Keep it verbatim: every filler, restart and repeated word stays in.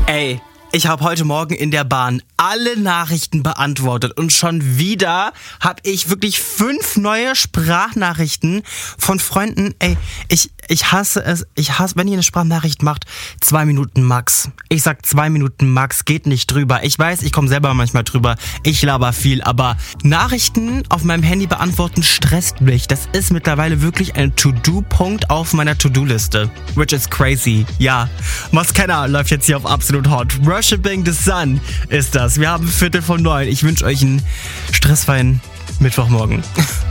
Ey, ich habe heute Morgen in der Bahn alle Nachrichten beantwortet und schon wieder habe ich wirklich fünf neue Sprachnachrichten von Freunden. Ey, ich, ich hasse es, ich hasse, wenn ihr eine Sprachnachricht macht, zwei Minuten max. Ich sag zwei Minuten max, geht nicht drüber. Ich weiß, ich komme selber manchmal drüber, ich laber viel, aber Nachrichten auf meinem Handy beantworten stresst mich. Das ist mittlerweile wirklich ein To-Do-Punkt auf meiner To-Do-Liste. Which is crazy. Ja, Maskenna läuft jetzt hier auf Absolut Hot. Worshipping the Sun ist das. Wir haben Viertel von neun. Ich wünsche euch einen stressfreien Mittwochmorgen.